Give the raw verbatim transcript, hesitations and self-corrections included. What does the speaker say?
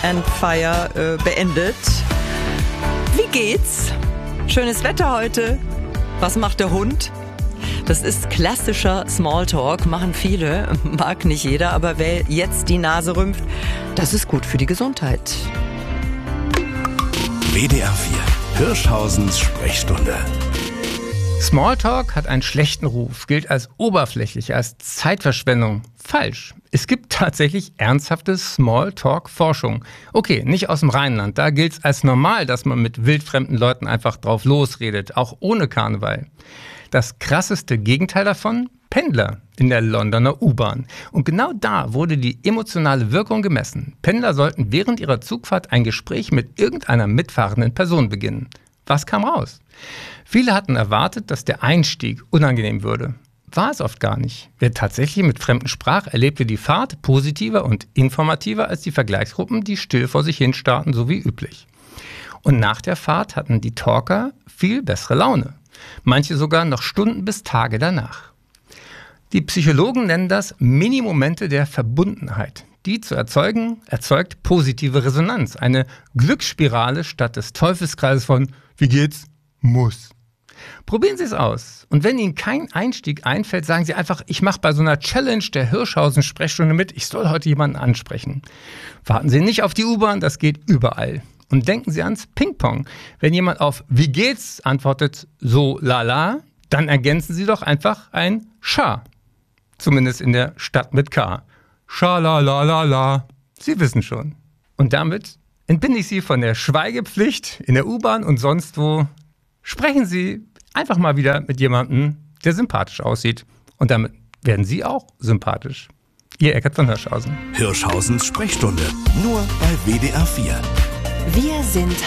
and Fire äh, beendet. Wie geht's? Schönes Wetter heute. Was macht der Hund? Das ist klassischer Smalltalk, machen viele, mag nicht jeder, aber wer jetzt die Nase rümpft, das ist gut für die Gesundheit. W D R vier, Hirschhausens Sprechstunde. Smalltalk hat einen schlechten Ruf, gilt als oberflächlich, als Zeitverschwendung. Falsch. Es gibt tatsächlich ernsthafte Smalltalk-Forschung. Okay, nicht aus dem Rheinland. Da gilt es als normal, dass man mit wildfremden Leuten einfach drauf losredet, auch ohne Karneval. Das krasseste Gegenteil davon? Pendler in der Londoner U-Bahn. Und genau da wurde die emotionale Wirkung gemessen. Pendler sollten während ihrer Zugfahrt ein Gespräch mit irgendeiner mitfahrenden Person beginnen. Was kam raus? Viele hatten erwartet, dass der Einstieg unangenehm würde. War es oft gar nicht. Wer tatsächlich mit fremden sprach, erlebte die Fahrt positiver und informativer als die Vergleichsgruppen, die still vor sich hin starrten, so wie üblich. Und nach der Fahrt hatten die Talker viel bessere Laune. Manche sogar noch Stunden bis Tage danach. Die Psychologen nennen das Minimomente der Verbundenheit. Die zu erzeugen, erzeugt positive Resonanz. Eine Glücksspirale statt des Teufelskreises von wie geht's? Muss. Probieren Sie es aus. Und wenn Ihnen kein Einstieg einfällt, sagen Sie einfach, ich mache bei so einer Challenge der Hirschhausen-Sprechstunde mit, ich soll heute jemanden ansprechen. Warten Sie nicht auf die U-Bahn, das geht überall. Und denken Sie ans Ping-Pong. Wenn jemand auf wie geht's antwortet so lala, dann ergänzen Sie doch einfach ein Scha. Zumindest in der Stadt mit K. Schalalala. Sie wissen schon. Und damit entbinde ich Sie von der Schweigepflicht in der U-Bahn und sonst wo. Sprechen Sie einfach mal wieder mit jemandem, der sympathisch aussieht. Und damit werden Sie auch sympathisch. Ihr Eckert von Hirschhausen. Hirschhausens Sprechstunde. Nur bei W D R vier. Wir sind